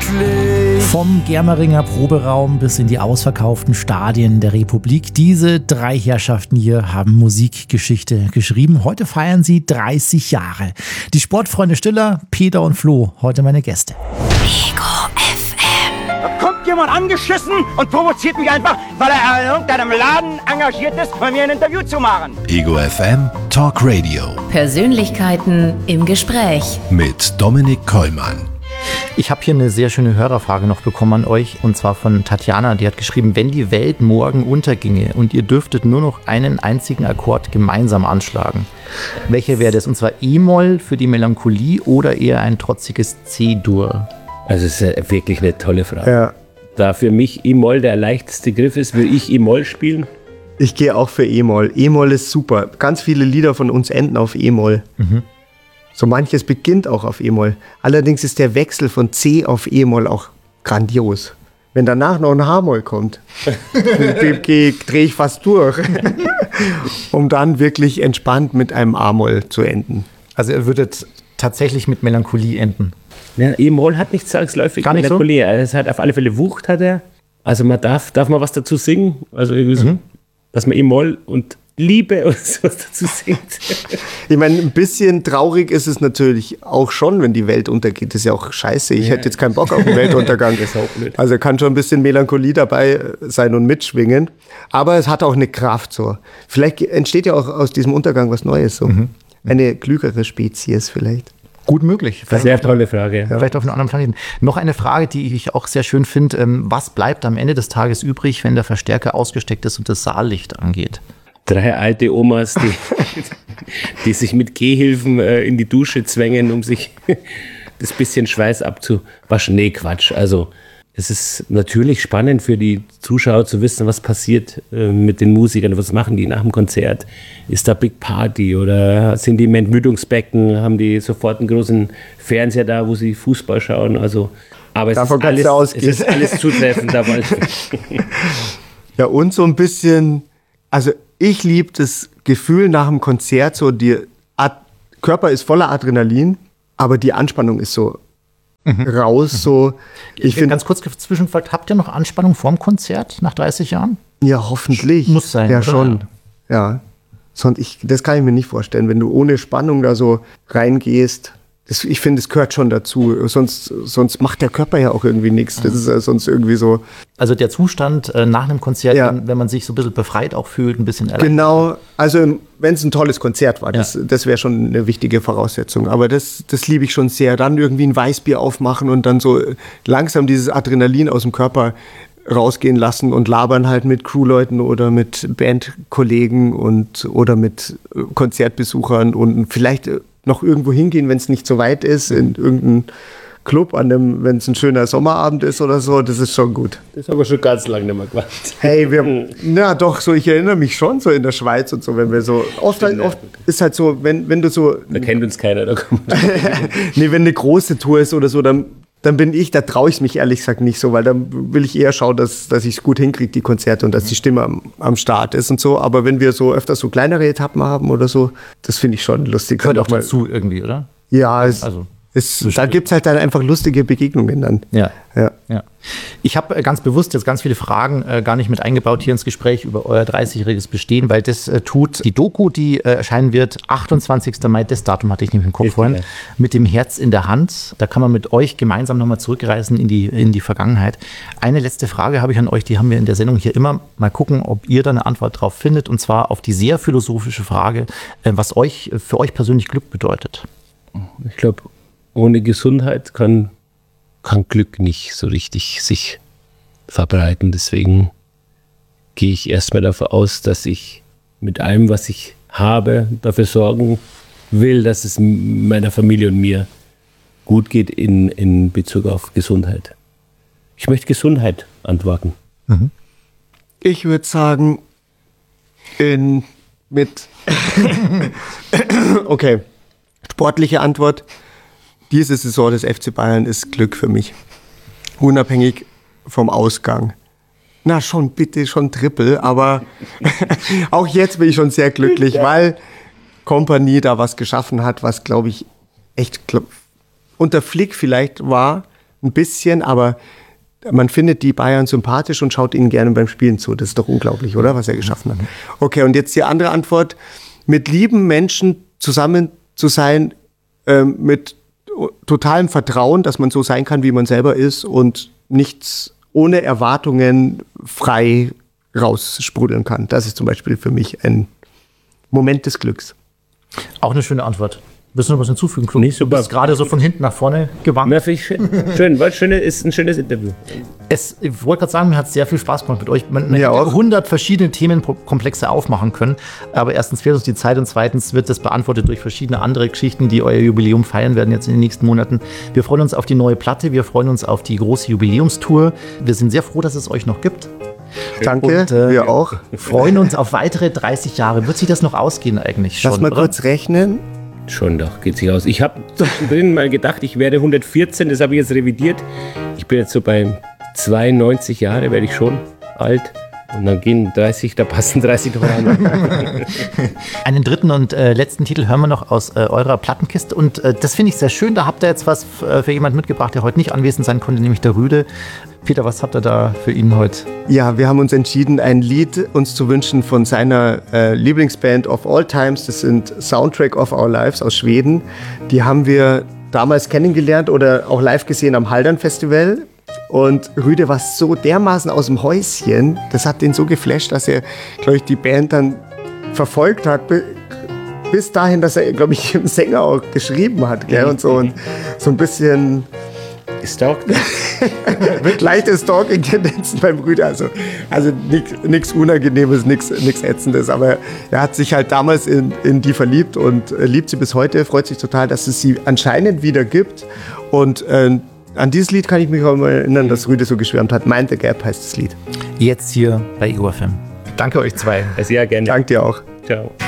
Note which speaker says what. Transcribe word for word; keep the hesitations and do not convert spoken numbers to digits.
Speaker 1: glücklich.
Speaker 2: Vom Germeringer Proberaum bis in die ausverkauften Stadien der Republik. Diese drei Herrschaften hier haben Musikgeschichte geschrieben. Heute feiern sie dreißig Jahre. Die Sportfreunde Stiller, Peter und Flo, heute meine Gäste.
Speaker 3: Ego F M.
Speaker 4: Da kommt jemand angeschissen und provoziert mich einfach, weil er in irgendeinem Laden engagiert ist, bei mir ein Interview zu machen.
Speaker 5: Ego F M Talk Radio.
Speaker 3: Persönlichkeiten im Gespräch.
Speaker 5: Mit Dominik Kollmann.
Speaker 2: Ich habe hier eine sehr schöne Hörerfrage noch bekommen an euch, und zwar von Tatjana. Die hat geschrieben, wenn die Welt morgen unterginge und ihr dürftet nur noch einen einzigen Akkord gemeinsam anschlagen, welcher wäre das? Und zwar E-Moll für die Melancholie oder eher ein trotziges C-Dur?
Speaker 6: Also es ist wirklich eine tolle Frage.
Speaker 7: Ja.
Speaker 6: Da für mich E-Moll der leichteste Griff ist, will ich E-Moll spielen.
Speaker 7: Ich gehe auch für E-Moll. E-Moll ist super. Ganz viele Lieder von uns enden auf E-Moll. Mhm. So manches beginnt auch auf E-Moll. Allerdings ist der Wechsel von C auf E-Moll auch grandios. Wenn danach noch ein H-Moll kommt, drehe ich fast durch, um dann wirklich entspannt mit einem A-Moll zu enden.
Speaker 2: Also ihr würdet tatsächlich mit Melancholie enden?
Speaker 6: Ja, E-Moll hat nicht zwangsläufig
Speaker 2: Gar nicht
Speaker 6: Melancholie. So? Es hat auf alle Fälle Wucht, hat er. Also man darf, darf man was dazu singen. Also irgendwie so, mhm. dass man E-Moll und Liebe und sowas dazu singt.
Speaker 7: Ich meine, ein bisschen traurig ist es natürlich auch schon, wenn die Welt untergeht. Das ist ja auch scheiße. Ich ja, hätte jetzt keinen Bock auf den Weltuntergang.
Speaker 6: Das ist auch blöd.
Speaker 7: Also kann schon ein bisschen Melancholie dabei sein und mitschwingen. Aber es hat auch eine Kraft so. Vielleicht entsteht ja auch aus diesem Untergang was Neues so. Mhm. Eine klügere Spezies vielleicht.
Speaker 2: Gut möglich.
Speaker 6: Das ist eine tolle Frage.
Speaker 2: Ja. Vielleicht auf einem anderen Planeten. Noch eine Frage, die ich auch sehr schön finde. Was bleibt am Ende des Tages übrig, wenn der Verstärker ausgesteckt ist und das Saallicht angeht?
Speaker 6: Drei alte Omas, die, die sich mit Gehhilfen äh, in die Dusche zwängen, um sich das bisschen Schweiß abzuwaschen. Nee, Quatsch. Also es ist natürlich spannend für die Zuschauer zu wissen, was passiert äh, mit den Musikern. Was machen die nach dem Konzert? Ist da Big Party oder sind die im Entmüdungsbecken? Haben die sofort einen großen Fernseher da, wo sie Fußball schauen? Also, aber es,
Speaker 7: Davon
Speaker 6: ist alles,
Speaker 7: ausgehen.
Speaker 6: es ist alles zutreffend dabei.
Speaker 7: Ja, und so ein bisschen, also ich liebe das Gefühl nach dem Konzert, so der Ad- Körper ist voller Adrenalin, aber die Anspannung ist so mhm. raus. Mhm. So.
Speaker 2: Ich finde, ganz kurz zwischengefragt, habt ihr noch Anspannung vorm Konzert nach dreißig Jahren?
Speaker 7: Ja, hoffentlich.
Speaker 2: Muss sein.
Speaker 7: Ja,
Speaker 2: oder?
Speaker 7: schon. Ja. Sonst ich, das kann ich mir nicht vorstellen, wenn du ohne Spannung da so reingehst. Das, ich finde, es gehört schon dazu. Sonst, sonst macht der Körper ja auch irgendwie nichts. Das ist ja sonst irgendwie so.
Speaker 2: Also der Zustand äh, nach einem Konzert,
Speaker 7: Ja.
Speaker 2: wenn, wenn man sich so ein bisschen befreit auch fühlt, ein bisschen erleichtert.
Speaker 7: Genau, also wenn es ein tolles Konzert war, das,
Speaker 2: Ja.
Speaker 7: das wäre schon eine wichtige Voraussetzung. Aber das, das liebe ich schon sehr. Dann irgendwie ein Weißbier aufmachen und dann so langsam dieses Adrenalin aus dem Körper rausgehen lassen und labern halt mit Crewleuten oder mit Bandkollegen und oder mit Konzertbesuchern und vielleicht noch irgendwo hingehen, wenn es nicht so weit ist, in irgendeinen Club, an dem, wenn es ein schöner Sommerabend ist oder so, das ist schon gut.
Speaker 6: Das haben wir schon ganz lange nicht mehr gemacht.
Speaker 7: Hey, wir, na doch, so ich erinnere mich schon so in der Schweiz und so, wenn wir so, oft, halt, oft ist halt so, wenn, wenn du so,
Speaker 6: Da kennt uns keiner, da kommt
Speaker 7: nee, wenn eine große Tour ist oder so, dann, dann bin ich, da traue ich mich ehrlich gesagt nicht so, weil dann will ich eher schauen, dass, dass ich es gut hinkriege, die Konzerte und dass die Stimme am, am Start ist und so, aber wenn wir so öfter so kleinere Etappen haben oder so, das finde ich schon lustig.
Speaker 2: Gehört auch
Speaker 7: mal,
Speaker 2: dazu irgendwie, oder?
Speaker 7: ja, es,
Speaker 2: Also.
Speaker 7: Es, da gibt es halt dann einfach lustige Begegnungen dann.
Speaker 2: Ja.
Speaker 7: Ja.
Speaker 2: ja. Ich habe ganz bewusst jetzt ganz viele Fragen äh, gar nicht mit eingebaut hier ins Gespräch über euer dreißigjähriges Bestehen, weil das äh, tut die Doku, die äh, erscheinen wird, achtundzwanzigsten Mai, das Datum hatte ich nämlich im Kopf vorhin, mit dem Herz in der Hand. Da kann man mit euch gemeinsam nochmal zurückreisen in die, in die Vergangenheit. Eine letzte Frage habe ich an euch, die haben wir in der Sendung hier immer. Mal gucken, ob ihr da eine Antwort drauf findet, und zwar auf die sehr philosophische Frage, äh, was euch für euch persönlich Glück bedeutet.
Speaker 6: Ich glaube, ohne Gesundheit kann, kann Glück nicht so richtig sich verbreiten. Deswegen gehe ich erstmal davon aus, dass ich mit allem, was ich habe, dafür sorgen will, dass es meiner Familie und mir gut geht in, in Bezug auf Gesundheit. Ich möchte Gesundheit antworten.
Speaker 7: Mhm. Ich würde sagen, in, mit, okay, sportliche Antwort. Diese Saison des F C Bayern ist Glück für mich. Unabhängig vom Ausgang. Na schon, bitte, schon Triple, aber auch jetzt bin ich schon sehr glücklich, ja. weil Kompanie da was geschaffen hat, was, glaube ich, echt glaub, unter Flick vielleicht war, ein bisschen, aber man findet die Bayern sympathisch und schaut ihnen gerne beim Spielen zu. Das ist doch unglaublich, oder? Was er geschaffen hat. Okay, und jetzt die andere Antwort. Mit lieben Menschen zusammen zu sein, ähm, mit totalem Vertrauen, dass man so sein kann, wie man selber ist und nichts ohne Erwartungen frei raussprudeln kann. Das ist zum Beispiel für mich ein Moment des Glücks.
Speaker 2: Auch eine schöne Antwort. Willst du noch was hinzufügen, Claude?
Speaker 6: Nee, super.
Speaker 2: Du bist gerade so von hinten nach vorne gewankt.
Speaker 6: Na, finde ich schön. Schön, war schön, ist ein schönes Interview.
Speaker 2: Es, ich wollte gerade sagen, mir hat es sehr viel Spaß gemacht mit euch. Man
Speaker 7: Mir
Speaker 2: hätte
Speaker 7: auch.
Speaker 2: hundert verschiedene Themenkomplexe aufmachen können. Aber erstens fehlt uns die Zeit und zweitens wird das beantwortet durch verschiedene andere Geschichten, die euer Jubiläum feiern werden jetzt in den nächsten Monaten. Wir freuen uns auf die neue Platte, wir freuen uns auf die große Jubiläumstour. Wir sind sehr froh, dass es euch noch gibt.
Speaker 7: Danke,
Speaker 2: Und, äh,
Speaker 7: wir auch.
Speaker 2: Freuen uns auf weitere dreißig Jahre. Wird sich das noch ausgehen eigentlich schon?
Speaker 7: Lass mal
Speaker 2: oder?
Speaker 7: kurz rechnen.
Speaker 6: Schon doch, geht sich aus. Ich habe zwischendrin mal gedacht, ich werde hundertvierzehn, das habe ich jetzt revidiert. Ich bin jetzt so bei zweiundneunzig Jahre, werde ich schon alt. Und dann gehen dreißig, da passen dreißig noch rein.
Speaker 2: Einen dritten und äh, letzten Titel hören wir noch aus äh, eurer Plattenkiste. Und äh, das finde ich sehr schön. Da habt ihr jetzt was f- äh, für jemanden mitgebracht, der heute nicht anwesend sein konnte, nämlich der Rüde. Peter, was habt ihr da für ihn heute?
Speaker 7: Ja, wir haben uns entschieden, ein Lied uns zu wünschen von seiner äh, Lieblingsband of all times. Das sind Soundtrack of Our Lives aus Schweden. Die haben wir damals kennengelernt oder auch live gesehen am Haldern Festival. Und Rüde war so dermaßen aus dem Häuschen, das hat ihn so geflasht, dass er, glaube ich, die Band dann verfolgt hat, bi- bis dahin, dass er, glaube ich, dem Sänger auch geschrieben hat, gell, und so, und so ein bisschen
Speaker 6: Gestalkt?
Speaker 7: leichte Stalking-Tendenzen beim Rüde, also, also nichts Unangenehmes, nichts Ätzendes, aber er hat sich halt damals in, in die verliebt und äh, liebt sie bis heute, freut sich total, dass es sie anscheinend wieder gibt und äh, an dieses Lied kann ich mich auch mal erinnern, dass Rüde so geschwärmt hat. Mind the Gap heißt das Lied.
Speaker 2: Jetzt hier bei Ego F M. Danke euch zwei.
Speaker 6: Also ja, gerne.
Speaker 7: Danke dir auch.
Speaker 6: Ciao.